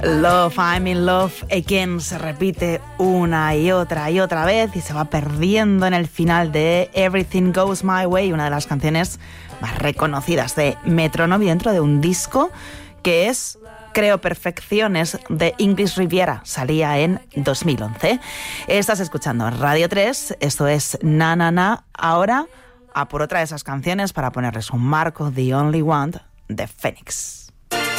Love, I'm in love again se repite una y otra vez y se va perdiendo en el final de Everything Goes My Way, una de las canciones más reconocidas de Metronome dentro de un disco que es Creo Perfecciones de English Riviera, salía en 2011. Estás escuchando Radio 3, esto es Na Na Na. Ahora a por otra de esas canciones para ponerles un marco, The Only One de Phoenix.